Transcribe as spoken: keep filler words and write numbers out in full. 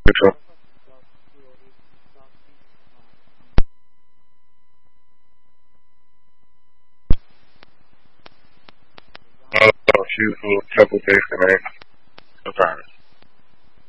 Good. Uh, a few, a couple days tonight. No problem.